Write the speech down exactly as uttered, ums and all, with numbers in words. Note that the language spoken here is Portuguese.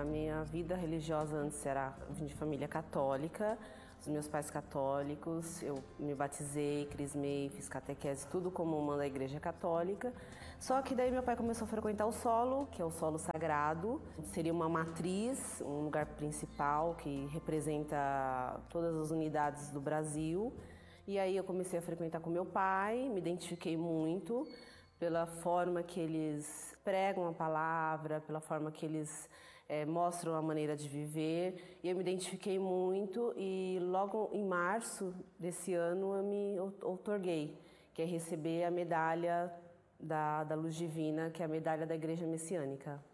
A minha vida religiosa antes era de família católica, os meus pais católicos, eu me batizei, crismei, fiz catequese, tudo como manda a Igreja Católica. Só que daí meu pai começou a frequentar o solo, que é o solo sagrado. Seria uma matriz, um lugar principal que representa todas as unidades do Brasil. E aí eu comecei a frequentar com meu pai, me identifiquei muito pela forma que eles pregam a palavra, pela forma que eles é, mostram a maneira de viver. E eu me identifiquei muito e logo em março desse ano eu me outorguei, que é receber a medalha da, da Luz Divina, que é a medalha da Igreja Messiânica.